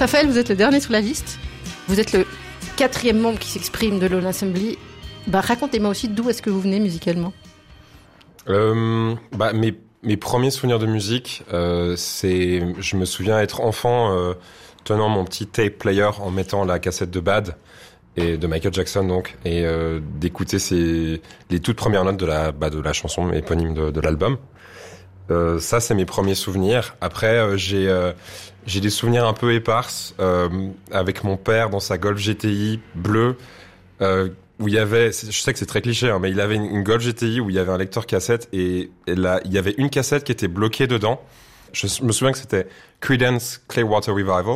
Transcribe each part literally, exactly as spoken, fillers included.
Raphaël, vous êtes le dernier sur la liste. Vous êtes le quatrième membre qui s'exprime de Lone Assembly. Bah, racontez-moi aussi d'où est-ce que vous venez musicalement. Euh, bah, mes, mes premiers souvenirs de musique, euh, c'est, je me souviens être enfant, euh, tenant mon petit tape player en mettant la cassette de Bad et de Michael Jackson donc, et euh, d'écouter ces, les toutes premières notes de la, bah, de la chanson éponyme de, de l'album. Euh, ça, c'est mes premiers souvenirs. Après, euh, j'ai euh, j'ai des souvenirs un peu éparses euh, avec mon père dans sa Golf G T I bleue, euh, où il y avait, je sais que c'est très cliché, hein, mais il avait une, une Golf G T I où il y avait un lecteur cassette et, et là, il y avait une cassette qui était bloquée dedans. Je me souviens que c'était Creedence Clearwater Revival.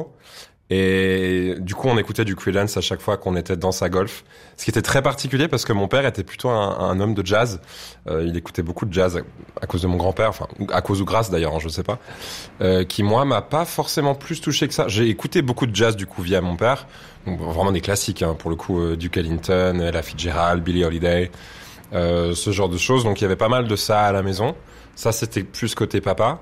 Et du coup, on écoutait du Creedence à chaque fois qu'on était dans sa Golf. Ce qui était très particulier parce que mon père était plutôt un, un homme de jazz. Euh, il écoutait beaucoup de jazz à, à cause de mon grand-père, enfin, à cause ou grâce d'ailleurs, hein, je sais pas. Euh, qui, moi, m'a pas forcément plus touché que ça. J'ai écouté beaucoup de jazz, du coup, via mon père. Donc, vraiment des classiques, hein, pour le coup, euh, Duke Ellington, Ella Fitzgerald, Billie Holiday, euh, ce genre de choses. Donc, il y avait pas mal de ça à la maison. Ça, c'était plus côté papa.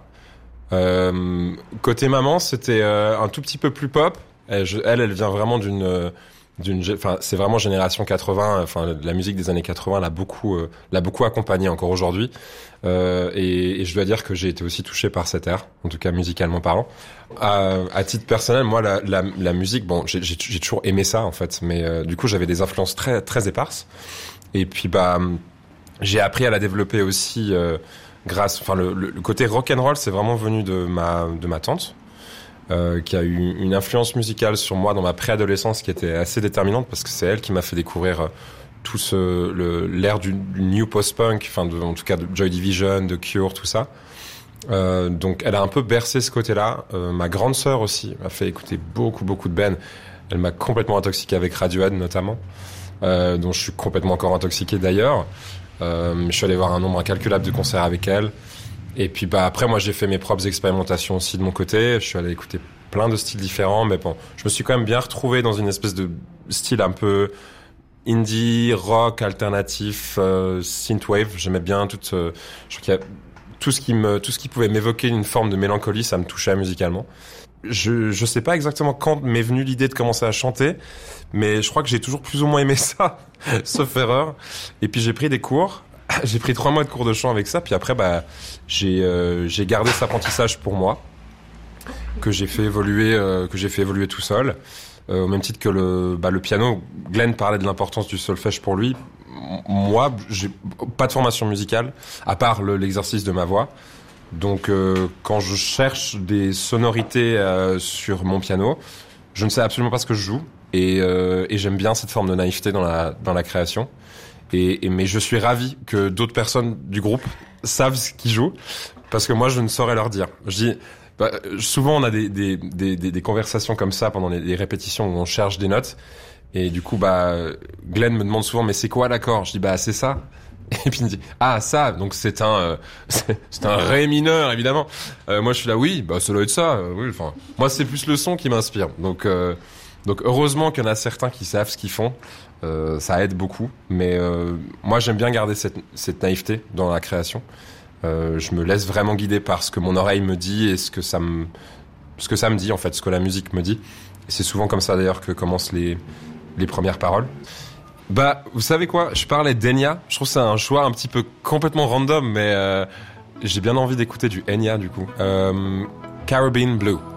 Euh, côté maman, c'était euh, un tout petit peu plus pop. Elle, je, elle, elle vient vraiment d'une, euh, d'une, enfin, c'est vraiment génération quatre-vingts. Enfin, la musique des années quatre-vingts l'a beaucoup, euh, l'a beaucoup accompagnée encore aujourd'hui. Euh, et, et je dois dire que j'ai été aussi touché par cette ère, en tout cas musicalement parlant. À, à titre personnel, moi, la, la, la musique, bon, j'ai, j'ai, j'ai toujours aimé ça en fait, mais euh, du coup, j'avais des influences très, très éparses. Et puis, bah, j'ai appris à la développer aussi. Euh, Grâce, enfin le, le côté rock and roll, c'est vraiment venu de ma de ma tante, euh, qui a eu une influence musicale sur moi dans ma préadolescence qui était assez déterminante parce que c'est elle qui m'a fait découvrir tout ce le l'ère du, du new post-punk, enfin de, en tout cas de Joy Division, de Cure, tout ça. Euh, donc elle a un peu bercé ce côté-là. Euh, ma grande sœur aussi m'a fait écouter beaucoup beaucoup de bands. Elle m'a complètement intoxiqué avec Radiohead notamment, euh, dont je suis complètement encore intoxiqué d'ailleurs. Euh, je suis allé voir un nombre incalculable de concerts avec elle. Et puis bah après moi j'ai fait mes propres expérimentations aussi de mon côté. Je suis allé écouter plein de styles différents, mais bon, je me suis quand même bien retrouvé dans une espèce de style un peu indie, rock, alternatif, euh, synthwave. J'aimais bien tout. Euh, je crois qu'il y a tout ce qui me, tout ce qui pouvait m'évoquer une forme de mélancolie, ça me touchait musicalement. Je je sais pas exactement quand m'est venue l'idée de commencer à chanter, mais je crois que j'ai toujours plus ou moins aimé ça, sauf erreur. Et puis j'ai pris des cours, j'ai pris trois mois de cours de chant avec ça, puis après bah j'ai euh, j'ai gardé cet apprentissage pour moi, que j'ai fait évoluer euh, que j'ai fait évoluer tout seul, euh, au même titre que le bah le piano. Glenn parlait de l'importance du solfège pour lui. Moi, j'ai pas de formation musicale à part le, l'exercice de ma voix. Donc euh, quand je cherche des sonorités euh, sur mon piano, je ne sais absolument pas ce que je joue et, euh, et j'aime bien cette forme de naïveté dans la dans la création. Et, et mais je suis ravi que d'autres personnes du groupe savent ce qu'ils jouent parce que moi je ne saurais leur dire. Je dis bah, souvent on a des des, des des des conversations comme ça pendant les, les répétitions où on cherche des notes et du coup bah Glenn me demande souvent mais c'est quoi l'accord ? Je dis bah c'est ça. Et puis il me dit ah ça donc c'est un euh, c'est, c'est un ré mineur évidemment. Euh, moi je suis là oui bah ça doit être ça. Euh, oui enfin moi c'est plus le son qui m'inspire. Donc euh, donc heureusement qu'il y en a certains qui savent ce qu'ils font. Euh, ça aide beaucoup. Mais euh, moi j'aime bien garder cette cette naïveté dans la création. Euh, je me laisse vraiment guider par ce que mon oreille me dit et ce que ça me ce que ça me dit en fait, ce que la musique me dit. Et c'est souvent comme ça d'ailleurs que commencent les les premières paroles. Bah, vous savez quoi ? Je parlais d'Enya. Je trouve que c'est un choix un petit peu complètement random, mais euh, j'ai bien envie d'écouter du Enya du coup. Euh, Caribbean Blue.